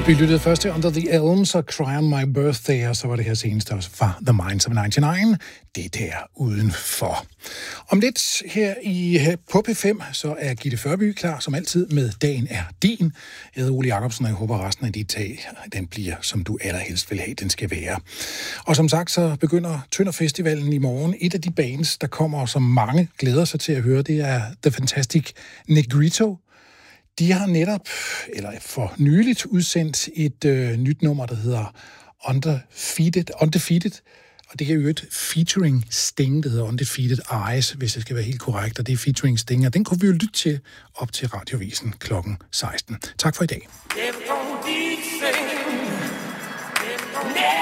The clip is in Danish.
Vi lyttede først til Under the Elms og Cry on My Birthday, og så var det her seneste også fra The Minds of 99. Det der udenfor. Om lidt her på P5, så er Gitte Førby klar som altid med Dagen er din. Jeg hedder Ole Jacobsen, og jeg håber resten af dit tag, den bliver, som du allerhelst vil have, den skal være. Og som sagt, så begynder Tønder Festivalen i morgen. Et af de bands, der kommer, som mange glæder sig til at høre, det er The Fantastic Negrito. De har netop, eller for nyligt, udsendt et nyt nummer, der hedder Undefeated, og det er jo et featuring Sting, der hedder Undefeated Eyes, hvis det skal være helt korrekt, og det er featuring Sting, og den kunne vi jo lytte til op til Radiovisen kl. 16. Tak for i dag.